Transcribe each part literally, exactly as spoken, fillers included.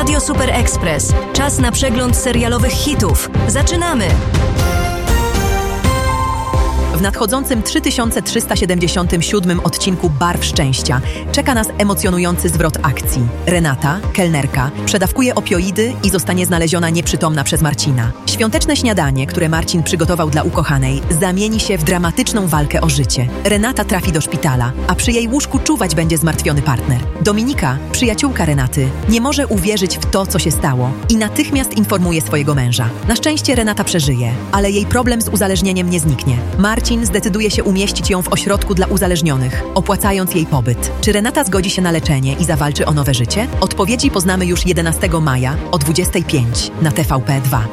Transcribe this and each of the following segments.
Radio Super Express. Czas na przegląd serialowych hitów. Zaczynamy! W nadchodzącym trzy tysiące trzysta siedemdziesiątym siódmym odcinku Barw Szczęścia czeka nas emocjonujący zwrot akcji. Renata, kelnerka, przedawkuje opioidy i zostanie znaleziona nieprzytomna przez Marcina. Świąteczne śniadanie, które Marcin przygotował dla ukochanej, zamieni się w dramatyczną walkę o życie. Renata trafi do szpitala, a przy jej łóżku czuwać będzie zmartwiony partner. Dominika, przyjaciółka Renaty, nie może uwierzyć w to, co się stało i natychmiast informuje swojego męża. Na szczęście Renata przeżyje, ale jej problem z uzależnieniem nie zniknie. Marcin zdecyduje się umieścić ją w ośrodku dla uzależnionych, opłacając jej pobyt. Czy Renata zgodzi się na leczenie i zawalczy o nowe życie? Odpowiedzi poznamy już jedenastego maja o dwudziestej piątej na T V P dwa.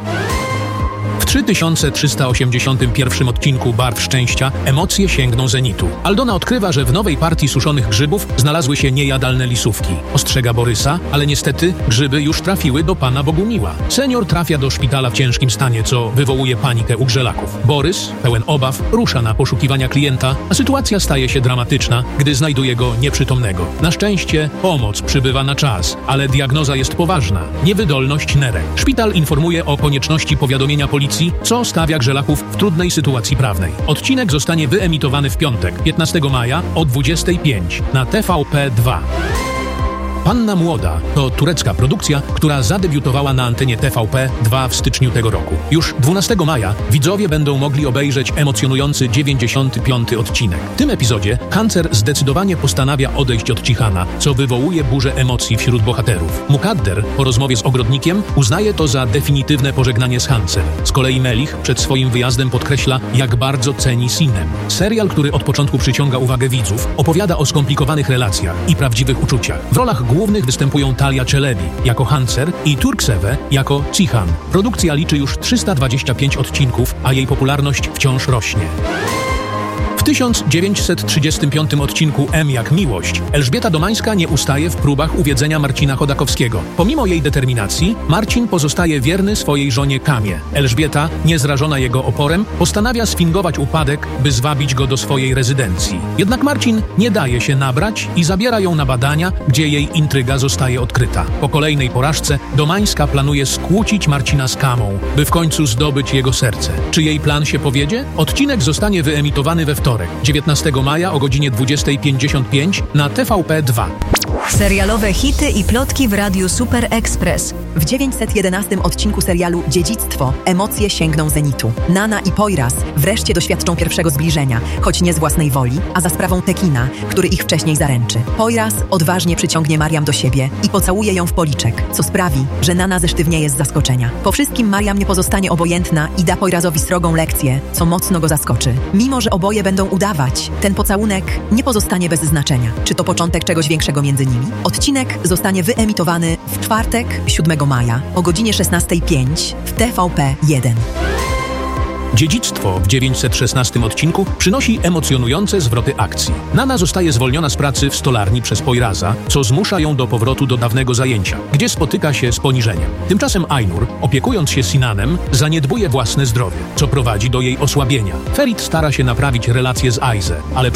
W trzy tysiące trzysta osiemdziesiątym pierwszym odcinku Barw Szczęścia emocje sięgną zenitu. Aldona odkrywa, że w nowej partii suszonych grzybów znalazły się niejadalne lisówki. Ostrzega Borysa, ale niestety grzyby już trafiły do pana Bogumiła. Senior trafia do szpitala w ciężkim stanie, co wywołuje panikę u grzelaków. Borys, pełen obaw, rusza na poszukiwania klienta, a sytuacja staje się dramatyczna, gdy znajduje go nieprzytomnego. Na szczęście pomoc przybywa na czas, ale diagnoza jest poważna. Niewydolność nerek. Szpital informuje o konieczności powiadomienia policji, co stawia grzelaków w trudnej sytuacji prawnej. Odcinek zostanie wyemitowany w piątek, piętnastego maja o dwudziestej piątej na T V P dwa. Panna Młoda to turecka produkcja, która zadebiutowała na antenie T V P dwa w styczniu tego roku. Już dwunastego maja widzowie będą mogli obejrzeć emocjonujący dziewięćdziesiąty piąty odcinek. W tym epizodzie Hancer zdecydowanie postanawia odejść od Cichana, co wywołuje burzę emocji wśród bohaterów. Mukadder po rozmowie z ogrodnikiem uznaje to za definitywne pożegnanie z Hancer. Z kolei Melich przed swoim wyjazdem podkreśla, jak bardzo ceni Sinem. Serial, który od początku przyciąga uwagę widzów, opowiada o skomplikowanych relacjach i prawdziwych uczuciach. W rolach głównych występują Talia Çelebi jako Hancer i Turkseve jako Cihan. Produkcja liczy już trzysta dwadzieścia pięć odcinków, a jej popularność wciąż rośnie. W tysiąc dziewięćset trzydziestym piątym odcinku M jak Miłość Elżbieta Domańska nie ustaje w próbach uwiedzenia Marcina Chodakowskiego. Pomimo jej determinacji, Marcin pozostaje wierny swojej żonie Kamie. Elżbieta, niezrażona jego oporem, postanawia sfingować upadek, by zwabić go do swojej rezydencji. Jednak Marcin nie daje się nabrać i zabiera ją na badania, gdzie jej intryga zostaje odkryta. Po kolejnej porażce Domańska planuje skłócić Marcina z Kamą, by w końcu zdobyć jego serce. Czy jej plan się powiedzie? Odcinek zostanie wyemitowany we wtorek, dziewiętnastego maja o godzinie dwudziestej pięćdziesiąt pięć na T V P dwa. Serialowe hity i plotki w Radiu Super Express. W dziewięćset jedenastym odcinku serialu Dziedzictwo emocje sięgną zenitu. Nana i Poyraz wreszcie doświadczą pierwszego zbliżenia, choć nie z własnej woli, a za sprawą Tekina, który ich wcześniej zaręczy. Poyraz odważnie przyciągnie Mariam do siebie i pocałuje ją w policzek, co sprawi, że Nana zesztywnieje z zaskoczenia. Po wszystkim Mariam nie pozostanie obojętna i da Poyrazowi srogą lekcję, co mocno go zaskoczy. Mimo że oboje będą udawać, ten pocałunek nie pozostanie bez znaczenia. Czy to początek czegoś większego między nimi? Odcinek zostanie wyemitowany w czwartek, siódmego maja o godzinie szesnastej pięć w T V P jeden. Dziedzictwo w dziewięćset szesnastym odcinku przynosi emocjonujące zwroty akcji. Nana zostaje zwolniona z pracy w stolarni przez Poyraza, co zmusza ją do powrotu do dawnego zajęcia, gdzie spotyka się z poniżeniem. Tymczasem Ainur, opiekując się Sinanem, zaniedbuje własne zdrowie, co prowadzi do jej osłabienia. Ferit stara się naprawić relacje z Aize, ale